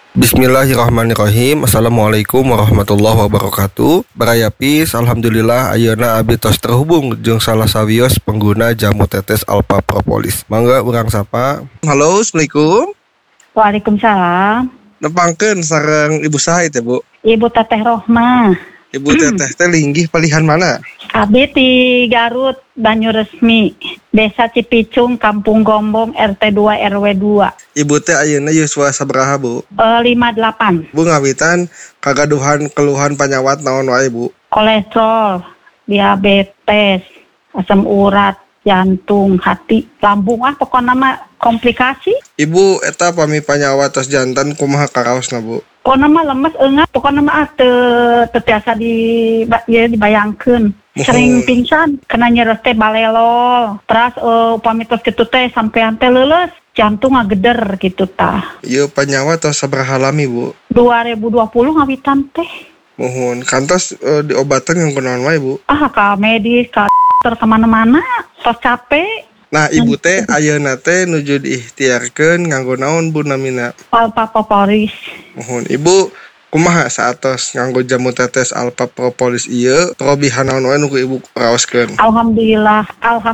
Bismillahirrahmanirrahim. Assalamualaikum warahmatullahi wabarakatuh. Barayapis, alhamdulillah ayeuna abdi tos terhubung jeung salah sawios pengguna jamu tetes Alpha Propolis. Mangga urang sapa. Halo, assalamualaikum. Waalaikumsalam. Nepangkeun sareng Ibu saha teh, Bu? Ibu Teteh Rohmah. Ibu Teteh teh linggih palihan mana? Abdi di Garut, Banyuresmi, Desa Cipicung, Kampung Gombong, RT 2 RW 2. Ibu teh ayeuna yuswa sabaraha, Bu? 58. Bu ngawitan kagaduhan keluhan panyawat naon wae, Bu? Kolesterol, diabetes, asam urat, jantung, hati, lambung, pokoknya mah komplikasi. Ibu eta pami panyawat tos jantan kumaha karaosna, Bu? Pokoknya mah lemes enggak, pokoknya mah tetiasa dibayangkeun. Sering pingsan, kena nyeres teh balelol. Terus upami tos kitu teh sampean teh leuleus, jantung ngageder gitu tah. Ieu panyawat tos sabaraha lami, Bu? 2020 ngawitan teh. Mohon kantos diobatan yang kunaon wae, Bu? Ka medis, ka dokter kemana-mana, tos capek. Nah, Ibu teh ayeuna teh nuju diikhtiarkeun nganggo naon, Bu, namina? Alpha Propolis. Mohon Ibu kumaha saatos nganggo jamu tetes Alpha Propolis ieu probihan naon wae nu Ibu raoskeun? Alhamdulillah.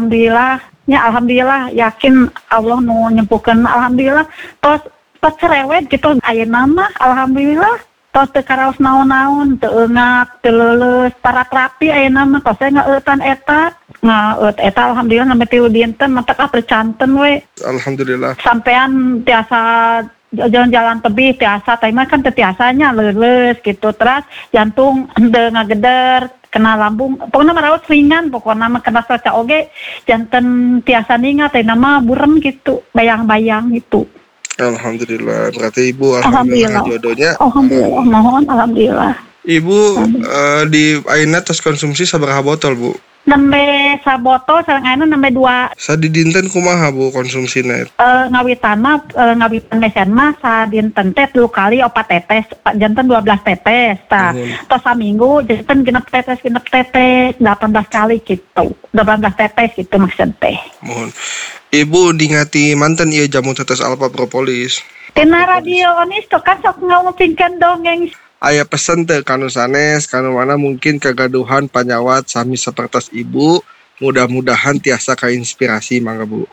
Ya alhamdulillah yakin Allah nu nyempuhkeun. Alhamdulillah. Tos cerewet gitu ayeuna mah alhamdulillah. Tos teu karaos naon-naon, teu eungak, teu leuleus, para terapi ayeuna mah tos ngaeutan eta. Ngaeut eta alhamdulillah sampai 3 dinten mata percanten we. Alhamdulillah. Sampean tiasa jalan-jalan tebih tiasa, tapi mah kan tiasanya leuleus gitu. Terus jantung henteu ngageder, kena lambung, pokoknya merawat ringan, pokoknya mah kena saca oge, janten tiasa ningat, teh nama burem gitu, bayang-bayang gitu. Alhamdulillah, berarti Ibu alhamdulillah jodohnya. Alhamdulillah, mohon alhamdulillah. Ibu di ayeuna tos konsumsi sabaraha botol, Bu? Nembe sabotol sareng ayeuna nembe 2. Sadidinten kumaha, Bu, konsumsina? Ngawitan mesen mah sadinten teh 3 kali 4 tetes, janten 12 tetes tah. Tos saminggu janten 6 tetes 18 kali gitu. 18 tetes gitu maksud teh. Mohon Ibu dingati manten ieu jamu tetes Alpha Propolis. Tina radio onis tuh kan sok ngomongkeun dongeng. Aya pesen teu kanu sanes, kanu mana mungkin kagaduhan panyawat sami sapertos Ibu, mudah-mudahan tiasa kainspirasi mangga, Bu.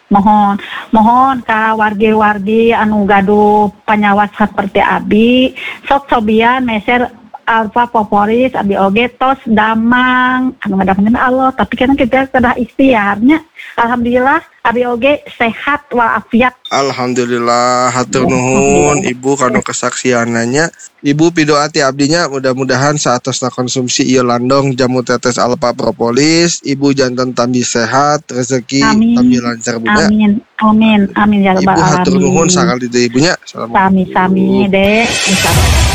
Mohon ka wargi-wargi anu gaduh panyawat seperti abi, sok cobian meser Alpha Propolis, abi oge tos damang, anu ngadamkeun Allah, tapi kan kita kedah ikhtiarnya. Alhamdulillah abi oge sehat walafiat. Alhamdulillah, hatur nuhun Ibu kanu kesaksiananya. Ibu pidoati abdinya mudah-mudahan saatosna konsumsi ieu landong jamu tetes Alpha Propolis, Ibu janten tambi sehat, rezeki tambi lancar, Bu. Amin ya rabbal alamin. Ibu hatur nuhun sakali deui Ibunya. Sami deh. Insyaallah.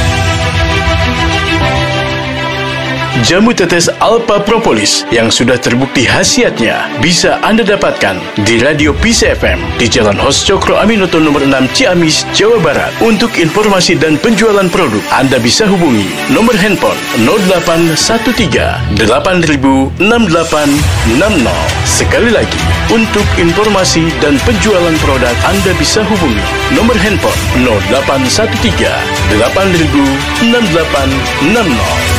Jamu tetes Alpha Propolis yang sudah terbukti khasiatnya bisa Anda dapatkan di Radio Peace FM di Jalan Hos Cokro Aminoto nomor 6 Ciamis, Jawa Barat. Untuk informasi dan penjualan produk, Anda bisa hubungi nomor handphone 0813 8000 6860. Sekali lagi, untuk informasi dan penjualan produk, Anda bisa hubungi nomor handphone 0813 8000 6860.